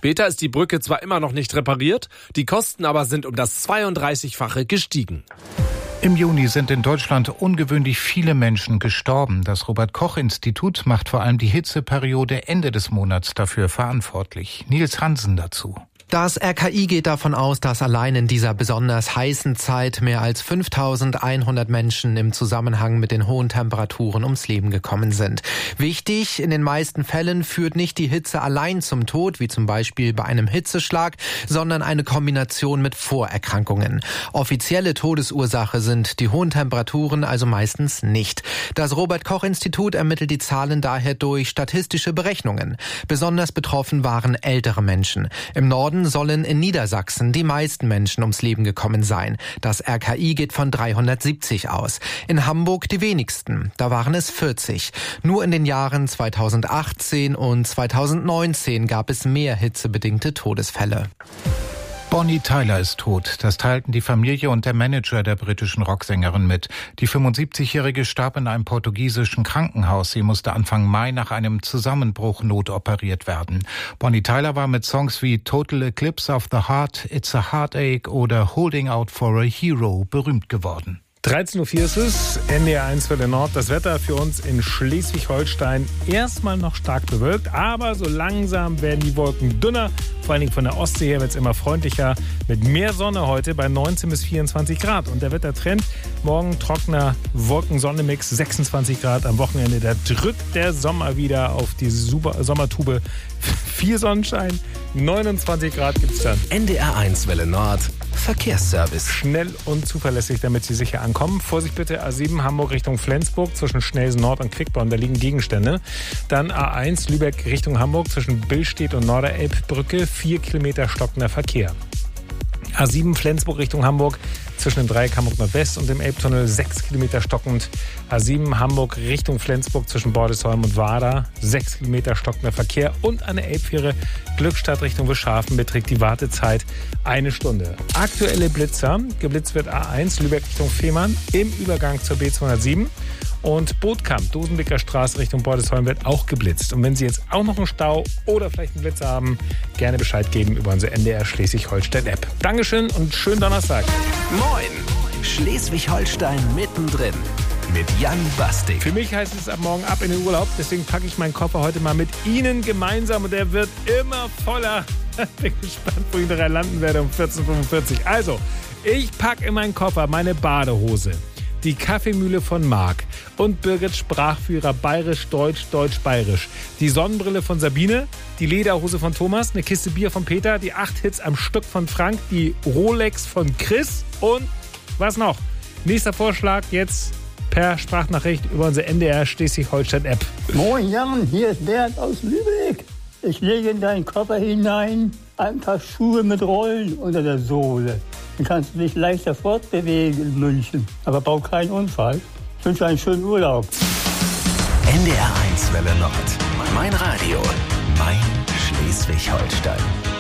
später ist die Brücke zwar immer noch nicht repariert, die Kosten aber sind um das 32-fache gestiegen. Im Juni sind in Deutschland ungewöhnlich viele Menschen gestorben. Das Robert-Koch-Institut macht vor allem die Hitzeperiode Ende des Monats dafür verantwortlich. Nils Hansen dazu. Das RKI geht davon aus, dass allein in dieser besonders heißen Zeit mehr als 5.100 Menschen im Zusammenhang mit den hohen Temperaturen ums Leben gekommen sind. Wichtig, in den meisten Fällen führt nicht die Hitze allein zum Tod, wie zum Beispiel bei einem Hitzeschlag, sondern eine Kombination mit Vorerkrankungen. Offizielle Todesursache sind die hohen Temperaturen also meistens nicht. Das Robert-Koch-Institut ermittelt die Zahlen daher durch statistische Berechnungen. Besonders betroffen waren ältere Menschen. Im Norden sollen in Niedersachsen die meisten Menschen ums Leben gekommen sein. Das RKI geht von 370 aus. In Hamburg die wenigsten, da waren es 40. Nur in den Jahren 2018 und 2019 gab es mehr hitzebedingte Todesfälle. Bonnie Tyler ist tot. Das teilten die Familie und der Manager der britischen Rocksängerin mit. Die 75-Jährige starb in einem portugiesischen Krankenhaus. Sie musste Anfang Mai nach einem Zusammenbruch notoperiert werden. Bonnie Tyler war mit Songs wie Total Eclipse of the Heart, It's a Heartache oder Holding Out for a Hero berühmt geworden. 13.04 Uhr ist es, NDR 1 Welle Nord. Das Wetter für uns in Schleswig-Holstein erstmal noch stark bewölkt, aber so langsam werden die Wolken dünner. Vor allen Dingen von der Ostsee her wird es immer freundlicher mit mehr Sonne heute bei 19 bis 24 Grad. Und der Wettertrend, morgen trockener Wolken-Sonne-Mix, 26 Grad am Wochenende. Da drückt der Sommer wieder auf die Sommertube. 4 Sonnenschein, 29 Grad gibt's dann. NDR 1 Welle Nord, Verkehrsservice. Schnell und zuverlässig, damit Sie sicher ankommen. Vorsicht bitte, A7 Hamburg Richtung Flensburg zwischen Schnelsen Nord und Quickborn, da liegen Gegenstände. Dann A1 Lübeck Richtung Hamburg zwischen Billstedt und Norderelbbrücke, 4 Kilometer stockender Verkehr. A7 Flensburg Richtung Hamburg zwischen dem Dreieck Hamburg Nordwest und dem Elbtunnel 6 Kilometer stockend. A7 Hamburg Richtung Flensburg zwischen Bordesholm und Warda 6 Kilometer stockender Verkehr. Und eine Elbfähre Glückstadt Richtung Wischhafen beträgt die Wartezeit 1 Stunde. Aktuelle Blitzer. Geblitzt wird A1 Lübeck Richtung Fehmarn im Übergang zur B207. Und Bootkamp, Dosenbeker Straße Richtung Bordesholm wird auch geblitzt. Und wenn Sie jetzt auch noch einen Stau oder vielleicht einen Blitzer haben, gerne Bescheid geben über unsere NDR Schleswig-Holstein-App. Dankeschön und schönen Donnerstag. Moin, Schleswig-Holstein mittendrin mit Jan Bastik. Für mich heißt es ab morgen ab in den Urlaub, deswegen packe ich meinen Koffer heute mal mit Ihnen gemeinsam und der wird immer voller. Bin gespannt, wo ich nachher landen werde um 14.45 Uhr. Also, ich packe in meinen Koffer meine Badehose, die Kaffeemühle von Marc und Birgit Sprachführer Bayerisch-Deutsch, Deutsch-Bayerisch. Die Sonnenbrille von Sabine, die Lederhose von Thomas, eine Kiste Bier von Peter, die 8 Hits am Stück von Frank, die Rolex von Chris und was noch? Nächster Vorschlag jetzt per Sprachnachricht über unsere NDR Schleswig-Holstein-App. Moin Jan, hier ist Bert aus Lübeck. Ich lege in deinen Koffer hinein ein paar Schuhe mit Rollen unter der Sohle. Dann kannst du dich leichter fortbewegen in München. Aber bau keinen Unfall. Ich wünsche einen schönen Urlaub. NDR 1 Welle Nord. Mein Radio. Mein Schleswig-Holstein.